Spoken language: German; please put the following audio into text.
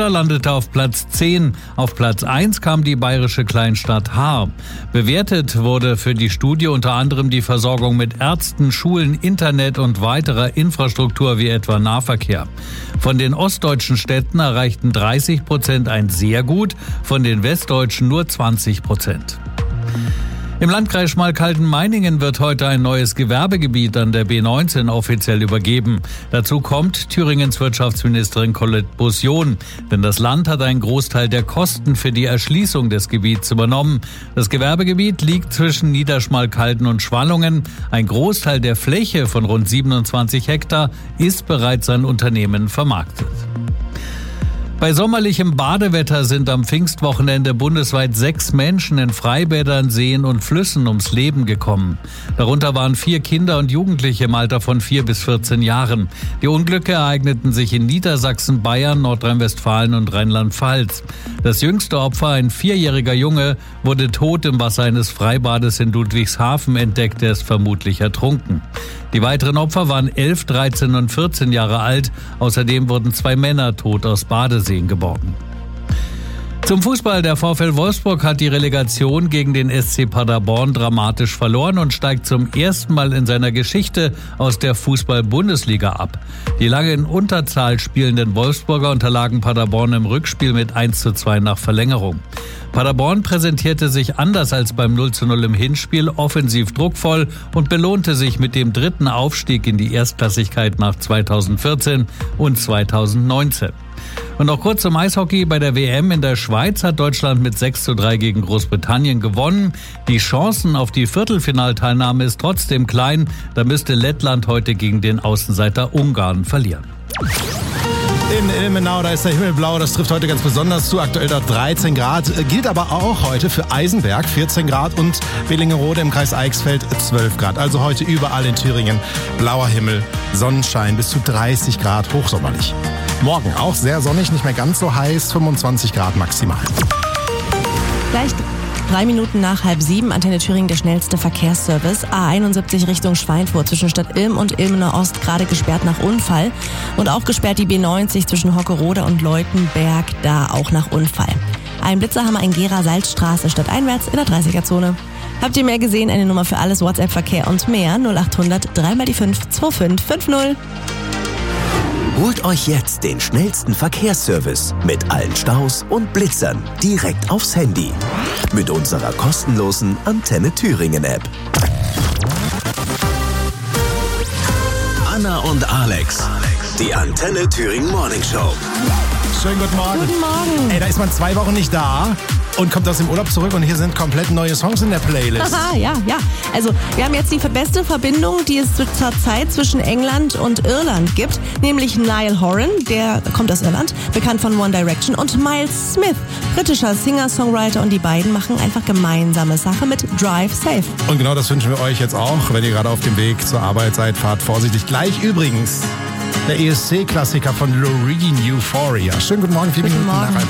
landete auf Platz 10. Auf Platz 1 kam die bayerische Kleinstadt Haar. Bewertet wurde für die Studie unter anderem die Versorgung mit Ärzten, Schulen, Internet und weiterer Infrastruktur wie etwa Nahverkehr. Von den ostdeutschen Städten erreichten 30% ein sehr gut, von den westdeutschen nur 20%. Im Landkreis Schmalkalden-Meiningen wird heute ein neues Gewerbegebiet an der B19 offiziell übergeben. Dazu kommt Thüringens Wirtschaftsministerin Colette Bussion. Denn das Land hat einen Großteil der Kosten für die Erschließung des Gebiets übernommen. Das Gewerbegebiet liegt zwischen Niederschmalkalden und Schwallungen. Ein Großteil der Fläche von rund 27 Hektar ist bereits an Unternehmen vermarktet. Bei sommerlichem Badewetter sind am Pfingstwochenende bundesweit 6 Menschen in Freibädern, Seen und Flüssen ums Leben gekommen. Darunter waren 4 Kinder und Jugendliche im Alter von 4 bis 14 Jahren. Die Unglücke ereigneten sich in Niedersachsen, Bayern, Nordrhein-Westfalen und Rheinland-Pfalz. Das jüngste Opfer, ein 4-jähriger Junge, wurde tot im Wasser eines Freibades in Ludwigshafen entdeckt. Er ist vermutlich ertrunken. Die weiteren Opfer waren 11, 13 und 14 Jahre alt. Außerdem wurden 2 Männer tot aus Badeseen geborgen. Zum Fußball. Der VfL Wolfsburg hat die Relegation gegen den SC Paderborn dramatisch verloren und steigt zum ersten Mal in seiner Geschichte aus der Fußball-Bundesliga ab. Die lange in Unterzahl spielenden Wolfsburger unterlagen Paderborn im Rückspiel mit 1:2 nach Verlängerung. Paderborn präsentierte sich anders als beim 0:0 im Hinspiel, offensiv druckvoll und belohnte sich mit dem 3. Aufstieg in die Erstklassigkeit nach 2014 und 2019. Und noch kurz zum Eishockey. Bei der WM in der Schweiz hat Deutschland mit 6:3 gegen Großbritannien gewonnen. Die Chancen auf die Viertelfinalteilnahme ist trotzdem klein. Da müsste Lettland heute gegen den Außenseiter Ungarn verlieren. In Ilmenau, da ist der Himmel blau, das trifft heute ganz besonders zu. Aktuell dort 13 Grad, gilt aber auch heute für Eisenberg 14 Grad und Bellingerode im Kreis Eichsfeld 12 Grad. Also heute überall in Thüringen blauer Himmel, Sonnenschein bis zu 30 Grad, hochsommerlich. Morgen auch sehr sonnig, nicht mehr ganz so heiß, 25 Grad maximal. Gleich 3 Minuten nach 6:30, Antenne Thüringen, der schnellste Verkehrsservice. A71 Richtung Schweinfurt zwischen Stadt Ilm und Ilmenau Ost gerade gesperrt nach Unfall. Und auch gesperrt die B90 zwischen Hockerode und Leutenberg, da auch nach Unfall. Ein Blitzerhammer in Gera-Salzstraße stadteinwärts in der 30er-Zone. Habt ihr mehr gesehen? Eine Nummer für alles, WhatsApp-Verkehr und mehr. 0800 3x5 2550. Holt euch jetzt den schnellsten Verkehrsservice mit allen Staus und Blitzern direkt aufs Handy. Mit unserer kostenlosen Antenne Thüringen App. Anna und Alex, die Antenne Thüringen Morning Show. Schönen guten Morgen. Guten Morgen. Ey, da ist man 2 Wochen nicht da und kommt aus dem Urlaub zurück und hier sind komplett neue Songs in der Playlist. Haha, ja. Also, wir haben jetzt die beste Verbindung, die es zurzeit zwischen England und Irland gibt, nämlich Niall Horan, der kommt aus Irland, bekannt von One Direction, und Miles Smith, britischer Singer-Songwriter, und die beiden machen einfach gemeinsame Sache mit Drive Safe. Und genau das wünschen wir euch jetzt auch, wenn ihr gerade auf dem Weg zur Arbeit seid, fahrt vorsichtig. Gleich übrigens der ESC-Klassiker von Loreen, Euphoria. Schönen guten Morgen, 4 Minuten nach 6:30.